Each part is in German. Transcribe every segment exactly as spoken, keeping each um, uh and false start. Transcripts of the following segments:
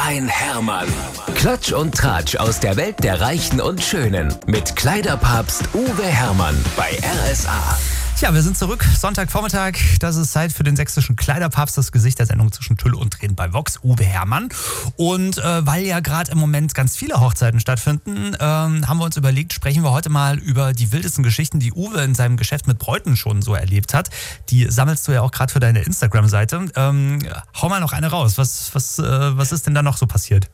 ein Hermann. Klatsch und Tratsch aus der Welt der Reichen und Schönen. Mit Kleiderpapst Uwe Hermann bei R S A. Tja, wir sind zurück, Sonntagvormittag. Das ist Zeit für den sächsischen Kleiderpapst, das Gesicht der Sendung zwischen Tüll und Tränen bei Vox, Uwe Hermann. Und äh, weil ja gerade im Moment ganz viele Hochzeiten stattfinden, ähm, haben wir uns überlegt, sprechen wir heute mal über die wildesten Geschichten, die Uwe in seinem Geschäft mit Bräuten schon so erlebt hat. Die sammelst du ja auch gerade für deine Instagram-Seite. Ähm, hau mal noch eine raus. Was, was, äh, was ist denn da noch so passiert?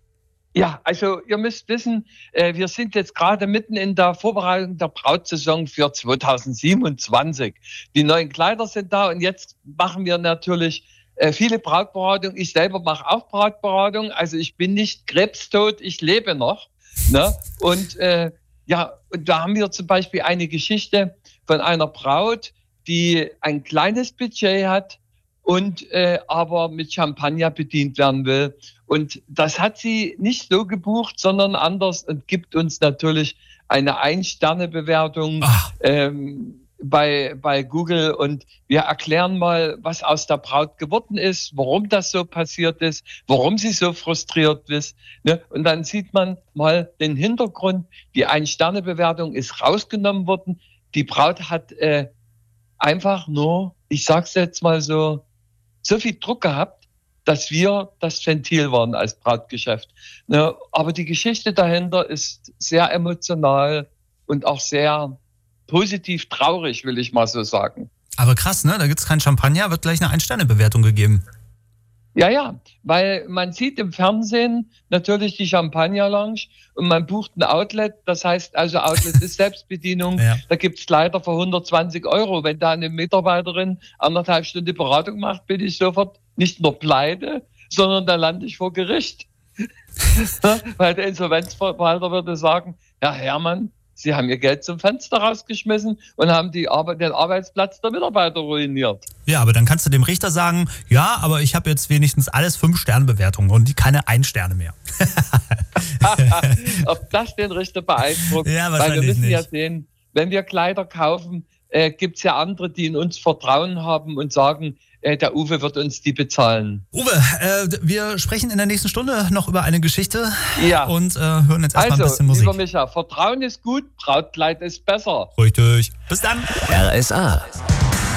Ja, also ihr müsst wissen, äh, wir sind jetzt gerade mitten in der Vorbereitung der Brautsaison für zweitausendsiebenundzwanzig. Die neuen Kleider sind da und jetzt machen wir natürlich äh, viele Brautberatungen. Ich selber mache auch Brautberatung, also ich bin nicht krebstot, ich lebe noch. Ne? Und äh, ja, und da haben wir zum Beispiel eine Geschichte von einer Braut, die ein kleines Budget hat und äh, aber mit Champagner bedient werden will. Und das hat sie nicht so gebucht, sondern anders und gibt uns natürlich eine Ein-Sterne-Bewertung ähm, bei, bei Google. Und wir erklären mal, was aus der Braut geworden ist, warum das so passiert ist, warum sie so frustriert ist. Ne? Und dann sieht man mal den Hintergrund. Die Ein-Sterne-Bewertung ist rausgenommen worden. Die Braut hat äh, einfach nur, ich sag's jetzt mal so, so viel Druck gehabt, dass wir das Ventil waren als Brautgeschäft. Ne, aber die Geschichte dahinter ist sehr emotional und auch sehr positiv traurig, will ich mal so sagen. Aber krass, ne? Da gibt's kein Champagner, wird gleich eine Ein-Sterne-Bewertung gegeben. Ja, ja, weil man sieht im Fernsehen natürlich die Champagner-Lounge und man bucht ein Outlet, das heißt also Outlet ist Selbstbedienung, ja. Da gibt's leider für hundertzwanzig Euro. Wenn da eine Mitarbeiterin anderthalb Stunden Beratung macht, bin ich sofort nicht nur pleite, sondern da lande ich vor Gericht. Weil der Insolvenzverwalter würde sagen, Herr Hermann, Sie haben Ihr Geld zum Fenster rausgeschmissen und haben die Arbeit, den Arbeitsplatz der Mitarbeiter ruiniert. Ja, aber dann kannst du dem Richter sagen, ja, aber ich habe jetzt wenigstens alles Fünf-Sterne-Bewertungen und die keine Ein-Sterne mehr. Ob das den Richter beeindruckt? Ja, weil wir müssen nicht. ja sehen, wenn wir Kleider kaufen, äh, gibt es ja andere, die in uns Vertrauen haben und sagen, äh, der Uwe wird uns die bezahlen. Uwe, äh, wir sprechen in der nächsten Stunde noch über eine Geschichte ja. und äh, hören jetzt erstmal also, ein bisschen Musik. Lieber Micha, Vertrauen ist gut, Brautkleid ist besser. Richtig. Bis dann. R S A.